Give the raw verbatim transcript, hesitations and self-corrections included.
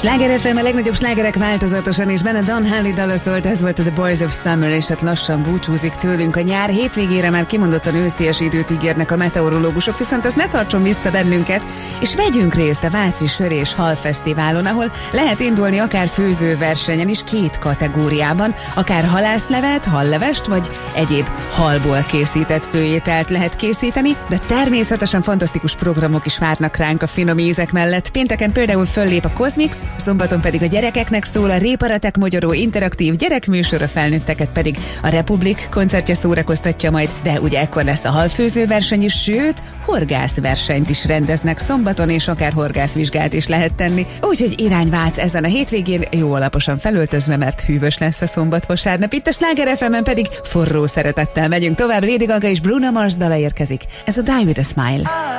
Sláger ef em, a legnagyobb slágerek változatosan, és benne Dan Harley dala szólt, ez volt a The Boys of Summer, és hát lassan búcsúzik tőlünk a nyár. Hétvégére már kimondottan őszies időt ígérnek a meteorológusok, viszont az ne tartson vissza bennünket, és vegyünk részt a Váci Sör és Hal Fesztiválon, ahol lehet indulni akár főzőversenyen is két kategóriában, akár halászlevet, hallevest, vagy egyéb halból készített főételt lehet készíteni, de természetesen fantasztikus programok is várnak ránk a finom ízek mellett. Pénteken például föllép a Cosmix, szombaton pedig a gyerekeknek szól a Réparatek Mogyoró interaktív gyerekműsor, a felnőtteket pedig a Republik koncertje szórakoztatja majd, de ugye ekkor lesz a halfőzőverseny is, sőt, horgászversenyt is rendeznek szombaton, és akár horgászvizsgát is lehet tenni. Úgyhogy irány Vác ezen a hétvégén, jó alaposan felöltözve, mert hűvös lesz a szombat-vasárnap. Itt a Sláger ef emen pedig forró szeretettel megyünk tovább. Lady Gaga és Bruno Mars dala érkezik. Ez a Die With A Smile.